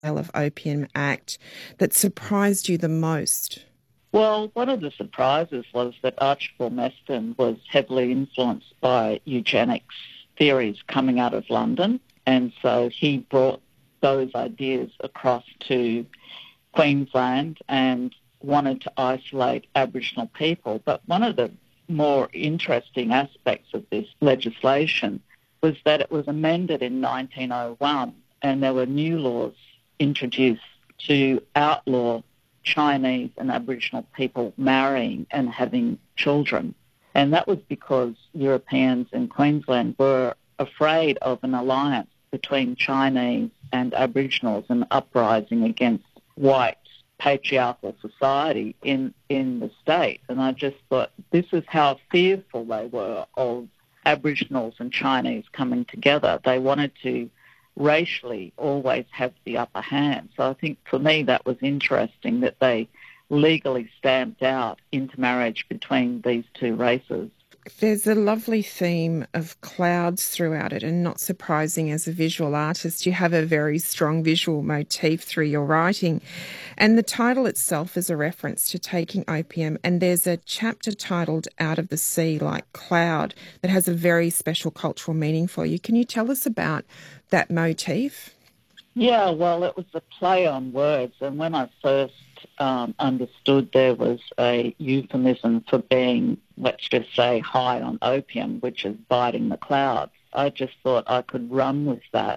Sale of Opium Act that surprised you the most? Well, one of the surprises was that Archibald Meston was heavily influenced by eugenics theories coming out of London, and so he brought those ideas across to Queensland and wanted to isolate Aboriginal people. But one of the more interesting aspects of this legislation was that it was amended in 1901 and there were new laws introduced to outlaw Chinese and Aboriginal people marrying and having children. And that was because Europeans in Queensland were afraid of an alliance between Chinese and Aboriginals, an uprising against white patriarchal society in the state. And I just thought this is how fearful they were of Aboriginals and Chinese coming together. They wanted to racially always have the upper hand. So I think for me that was interesting that they legally stamped out intermarriage between these two races. There's a lovely theme of clouds throughout it, and not surprising as a visual artist, you have a very strong visual motif through your writing. And the title itself is a reference to taking opium, and there's a chapter titled Out of the Sea Like Cloud that has a very special cultural meaning for you. Can you tell us about that motif? Yeah, well, it was a play on words, and when I first understood there was a euphemism for being, let's just say, high on opium, which is biting the clouds, I just thought I could run with that.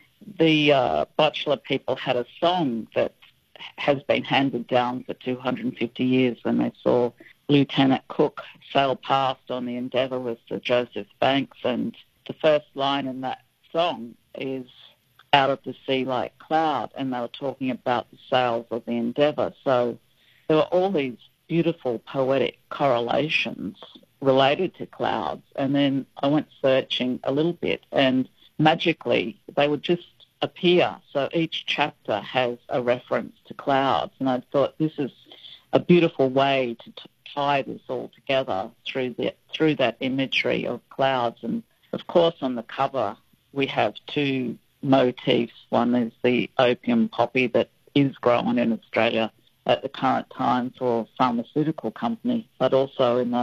The Butchulla people had a song that has been handed down for 250 years when they saw Lieutenant Cook sail past on the Endeavour with Sir Joseph Banks, and the first line in that song is out of the sea like cloud, and they were talking about the sails of the Endeavour. So there were all these beautiful poetic correlations related to clouds, and then I went searching a little bit, and magically they would just appear. So each chapter has a reference to clouds, and I thought this is a beautiful way to tie this all together through that imagery of clouds. And of course on the cover we have two motifs. One is the opium poppy that is grown in Australia at the current time for a pharmaceutical company, but also in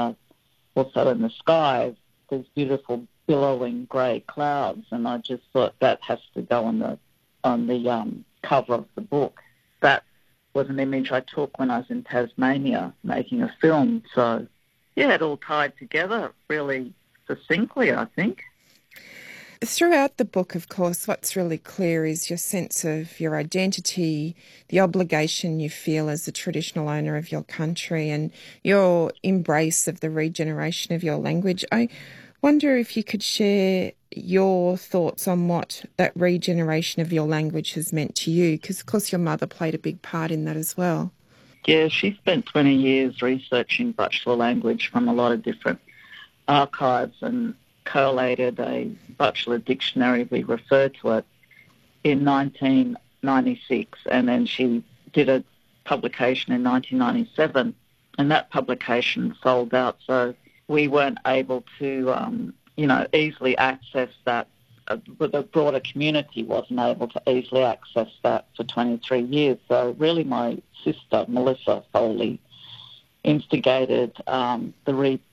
the sky there's beautiful billowing grey clouds, and I just thought that has to go on the cover of the book. That was an image I took when I was in Tasmania making a film. So yeah, it all tied together really succinctly, I think. Throughout the book, of course, what's really clear is your sense of your identity, the obligation you feel as a traditional owner of your country, and your embrace of the regeneration of your language. I wonder if you could share your thoughts on what that regeneration of your language has meant to you, because, of course, your mother played a big part in that as well. Yeah, she spent 20 years researching Butchulla language from a lot of different archives and collated a Butchulla dictionary, we refer to it, in 1996, and then she did a publication in 1997, and that publication sold out, so we weren't able to, easily access that. The broader community wasn't able to easily access that for 23 years. So really my sister, Melissa Foley, instigated the